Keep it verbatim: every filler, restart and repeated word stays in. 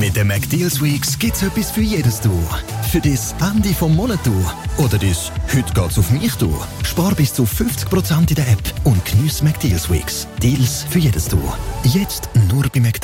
Mit den McDeals Weeks gibt's etwas für jedes Du. Für das Ende vom Monat Du oder das «Heute geht's auf mich» Du. Spar bis zu fünfzig Prozent in der App und geniesse McDeals Weeks. Deals für jedes Du. Jetzt nur bei McDonald's.